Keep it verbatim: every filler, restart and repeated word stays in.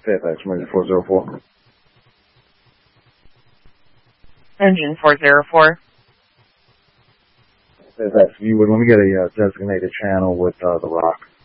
Fairfax, Marine four zero four. Engine four zero four. Fairfax, if you would, let me get a uh, designated channel with uh, the Rock.